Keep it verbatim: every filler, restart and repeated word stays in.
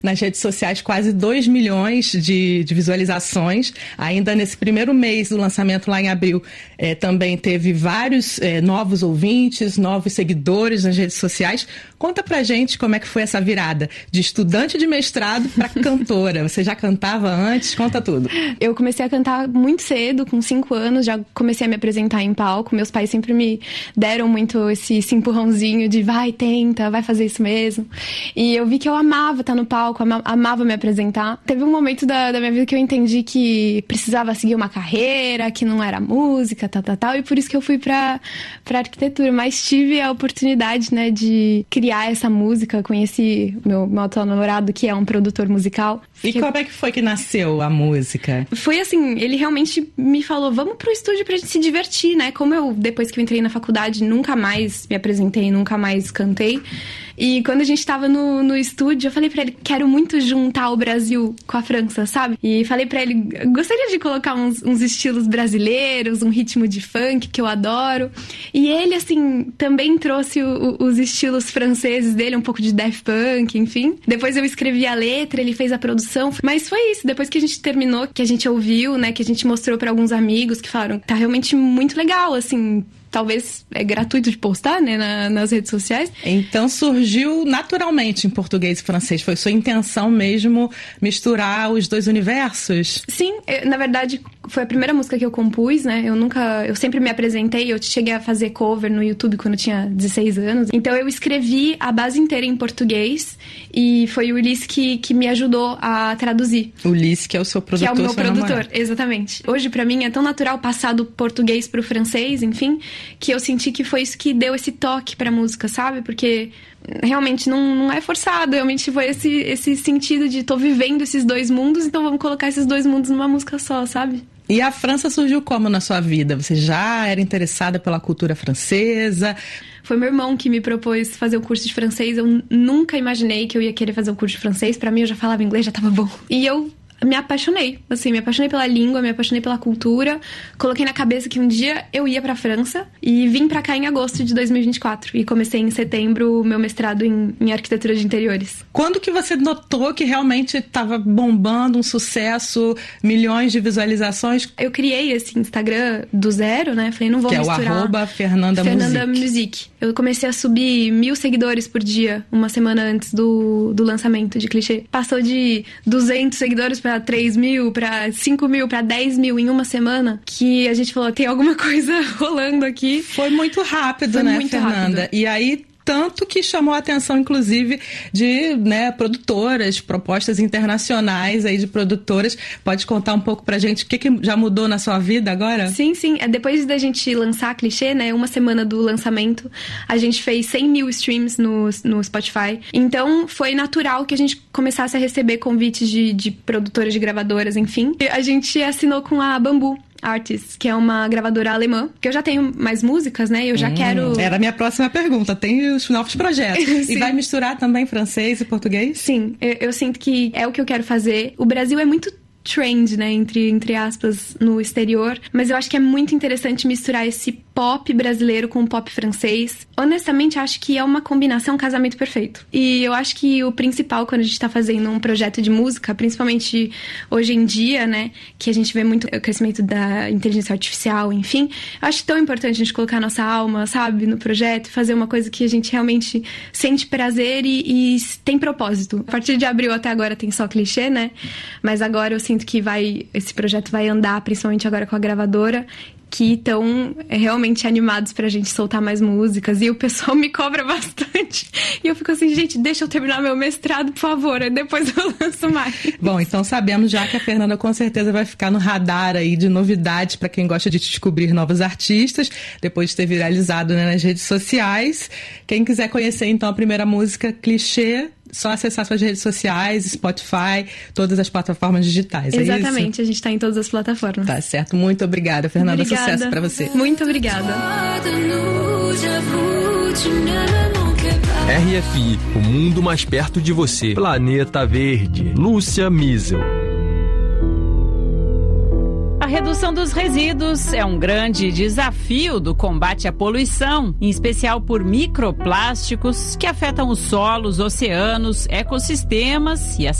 Nas redes sociais, quase dois milhões de, de visualizações. Ainda nesse primeiro mês do lançamento, lá em abril, é, também teve vários é, novos ouvintes, novos seguidores nas redes sociais. Conta pra gente como é que foi essa virada de estudante de mestrado para cantora. Você já cantava antes? Conta tudo. Eu comecei a cantar muito cedo, com cinco anos, já comecei a me apresentar em palco. Meus pais sempre me deram muito esse, esse empurrãozinho de vai, tenta, vai fazer isso mesmo. E eu vi que eu amava estar no palco, amava me apresentar. Teve um momento da, da minha vida que eu entendi que precisava seguir uma carreira, que não era música, tal, tal, tal, e por isso que eu fui pra, pra arquitetura. Mas tive a oportunidade, né, de criar essa música. Conheci meu, meu atual namorado, que é um produtor musical. E como é que foi que nasceu a música? Foi assim, ele realmente me falou, vamos pro estúdio pra gente se divertir, né? Como eu, depois que eu entrei na faculdade, nunca mais me apresentei, nunca mais cantei. E quando a gente tava no, no estúdio, eu falei pra ele, quero muito juntar o Brasil com a França, sabe? E falei pra ele, gostaria de colocar uns, uns estilos brasileiros, um ritmo de funk que eu adoro. E ele, assim, também trouxe o, o, os estilos franceses dele, um pouco de Daft Punk, enfim. Depois eu escrevi a letra, ele fez a produção. Mas foi isso, depois que a gente terminou, que a gente ouviu, né, que a gente mostrou pra alguns amigos que falaram, tá realmente muito legal, assim... Talvez é gratuito de postar, né, na, nas redes sociais. Então surgiu naturalmente em português e francês. Foi sua intenção mesmo misturar os dois universos? Sim, eu, na verdade foi a primeira música que eu compus, né? Eu nunca, eu sempre me apresentei, eu cheguei a fazer cover no YouTube quando eu tinha dezesseis anos. Então eu escrevi a base inteira em português e foi o Ulisses que, que me ajudou a traduzir. O Ulisses que é o seu produtor, que é o meu produtor, namorado. Exatamente. Hoje pra mim é tão natural passar do português pro francês, enfim, que eu senti que foi isso que deu esse toque pra música, sabe? Porque realmente não, não é forçado, realmente foi esse, esse sentido de tô vivendo esses dois mundos, então vamos colocar esses dois mundos numa música só, sabe? E a França surgiu como na sua vida? Você já era interessada pela cultura francesa? Foi meu irmão que me propôs fazer um curso de francês. Eu nunca imaginei que eu ia querer fazer um curso de francês. Pra mim, eu já falava inglês, já tava bom. E eu me apaixonei, assim, me apaixonei pela língua, me apaixonei pela cultura. Coloquei na cabeça que um dia eu ia pra França e vim pra cá em agosto de dois mil e vinte e quatro. E comecei em setembro o meu mestrado em, em arquitetura de interiores. Quando que você notou que realmente estava bombando, um sucesso, milhões de visualizações? Eu criei esse Instagram do zero, né? Falei, não vou que misturar. Que é o arroba Fernanda, Fernanda Music. Eu comecei a subir mil seguidores por dia, uma semana antes do, do lançamento de Clichê. Passou de duzentos seguidores pra três mil, pra cinco mil, pra dez mil em uma semana, que a gente falou, tem alguma coisa rolando aqui. Foi muito rápido, Foi né, muito Fernanda? Rápido. E aí, tanto que chamou a atenção, inclusive, de, né, produtoras, propostas internacionais aí de produtoras. Pode contar um pouco pra gente o que, que já mudou na sua vida agora? Sim, sim. Depois da gente lançar Clichê, né, uma semana do lançamento, a gente fez cem mil streams no, no Spotify. Então, foi natural que a gente começasse a receber convites de, de produtoras, de gravadoras, enfim. E a gente assinou com a Bamboo Artists, que é uma gravadora alemã, que eu já tenho mais músicas, né? Eu já hum, quero... Era a minha próxima pergunta. Tem os novos projetos. E vai misturar também francês e português? Sim, eu, eu sinto que é o que eu quero fazer. O Brasil é muito trend, né, entre, entre aspas, no exterior, mas eu acho que é muito interessante misturar esse pop brasileiro com o pop francês. Honestamente, acho que é uma combinação, um casamento perfeito. E eu acho que o principal quando a gente tá fazendo um projeto de música, principalmente hoje em dia, né, que a gente vê muito o crescimento da inteligência artificial, enfim, eu acho tão importante a gente colocar a nossa alma, sabe, no projeto, fazer uma coisa que a gente realmente sente prazer e, e tem propósito. A partir de abril até agora tem só Clichê, né, mas agora eu sinto que vai, esse projeto vai andar, principalmente agora com a gravadora, que estão realmente animados pra gente soltar mais músicas. E o pessoal me cobra bastante. E eu fico assim, gente, deixa eu terminar meu mestrado, por favor. Aí depois eu lanço mais. Bom, então sabemos já que a Fernanda com certeza vai ficar no radar aí de novidades pra quem gosta de descobrir novos artistas, depois de ter viralizado, né, nas redes sociais. Quem quiser conhecer, então, a primeira música, Clichê, só acessar suas redes sociais, Spotify, todas as plataformas digitais. Exatamente, é isso? A gente tá em todas as plataformas. Tá certo, muito obrigada, Fernanda. Obrigada. Sucesso pra você. Muito obrigada. R F I, o mundo mais perto de você. Planeta Verde. Lúcia Mizel. A redução dos resíduos é um grande desafio do combate à poluição, em especial por microplásticos que afetam os solos, oceanos, ecossistemas e a